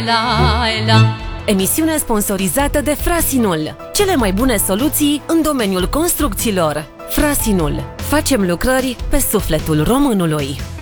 la. Emisiune sponsorizată de Frasinul. Cele mai bune soluții în domeniul construcțiilor. Frasinul. Facem lucrări pe sufletul românului.